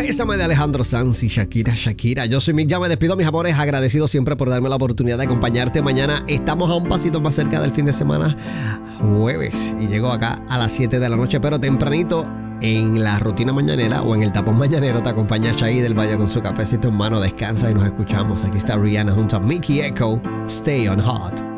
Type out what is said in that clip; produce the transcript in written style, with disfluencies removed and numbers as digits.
Bésame de Alejandro Sanz y Shakira. Yo soy Mick, ya me despido, mis amores, agradecido siempre por darme la oportunidad de acompañarte. Mañana estamos a un pasito más cerca del fin de semana, jueves, y llego acá a las 7 de la noche, pero tempranito en la rutina mañanera o en el tapón mañanero te acompaña Shai del Valle con su cafecito en mano. Descansa y nos escuchamos. Aquí está Rihanna junto a Mickey Echo. Stay on Hot.